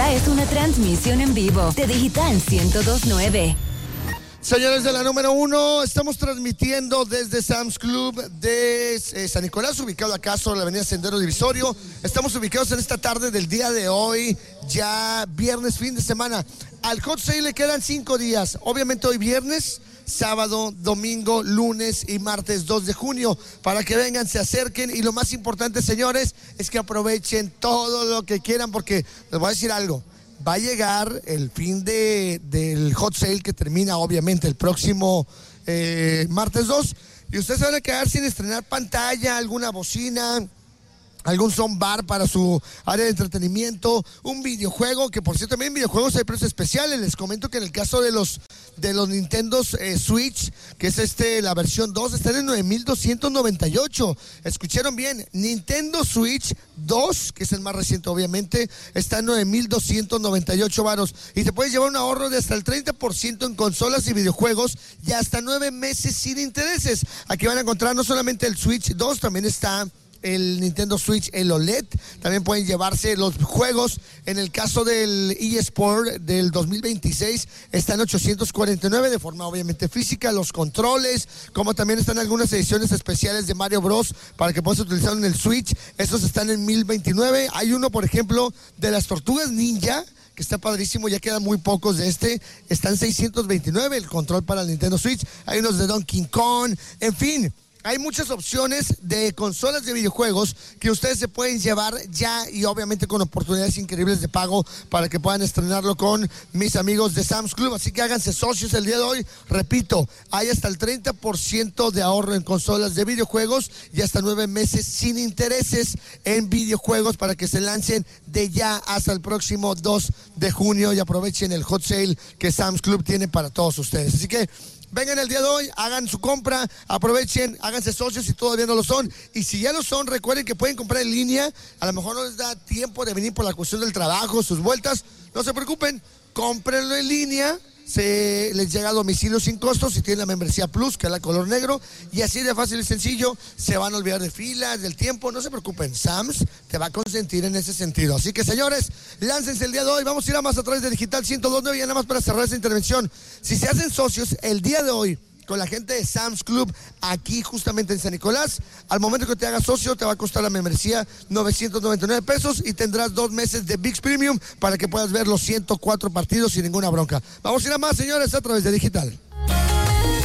Esta es una transmisión en vivo de Digital 102.9. Señores de la número 1, estamos transmitiendo desde Sam's Club de San Nicolás, ubicado acá sobre la avenida Sendero Divisorio. Estamos ubicados en esta tarde del día de hoy, ya viernes, fin de semana. Al Hot Sale le quedan 5 días, obviamente hoy viernes, sábado, domingo, lunes y martes 2 de junio, para que vengan, se acerquen y lo más importante, señores, es que aprovechen todo lo que quieran, porque les voy a decir algo. Va a llegar el fin del Hot Sale que termina obviamente el próximo martes 2 y ustedes se van a quedar sin estrenar pantalla, alguna bocina, algún soundbar para su área de entretenimiento, un videojuego, que por cierto también en videojuegos hay precios especiales. Les comento que en el caso de los Nintendo Switch, que es la versión 2, están en 9,298. Escucharon bien, Nintendo Switch 2, que es el más reciente obviamente, está en 9,298 varos y te puedes llevar un ahorro de hasta el 30% en consolas y videojuegos y hasta 9 meses sin intereses. Aquí van a encontrar no solamente el Switch 2, también está el Nintendo Switch, el OLED. También pueden llevarse los juegos. En el caso del eSport del 2026 está en 849 de forma obviamente física, los controles, como también están algunas ediciones especiales de Mario Bros para que puedas utilizarlo en el Switch. Estos están en 1029. Hay uno, por ejemplo, de las Tortugas Ninja, que está padrísimo, ya quedan muy pocos de está en 629 el control para el Nintendo Switch. Hay unos de Donkey Kong, en fin. Hay muchas opciones de consolas de videojuegos que ustedes se pueden llevar ya y obviamente con oportunidades increíbles de pago para que puedan estrenarlo con mis amigos de Sam's Club. Así que háganse socios el día de hoy. Repito, hay hasta el 30% de ahorro en consolas de videojuegos y hasta 9 meses sin intereses en videojuegos para que se lancen de ya hasta el próximo 2 de junio y aprovechen el hot sale que Sam's Club tiene para todos ustedes. Así que vengan el día de hoy, hagan su compra, aprovechen, háganse socios si todavía no lo son. Y si ya lo son, recuerden que pueden comprar en línea. A lo mejor no les da tiempo de venir por la cuestión del trabajo, sus vueltas. No se preocupen, cómprenlo en línea. Se les llega a domicilio sin costo si tienen la membresía Plus, que es la color negro, y así de fácil y sencillo se van a olvidar de filas, del tiempo. No se preocupen, Sam's te va a consentir en ese sentido. Así que señores, láncense el día de hoy. Vamos a ir a más a través de Digital 102.9 y nada más para cerrar esta intervención. Si se hacen socios el día de hoy con la gente de Sam's Club aquí justamente en San Nicolás, al momento que te hagas socio te va a costar la membresía 999 pesos y tendrás 2 meses de ViX Premium para que puedas ver los 104 partidos sin ninguna bronca. Vamos a ir a más, señores, a través de Digital.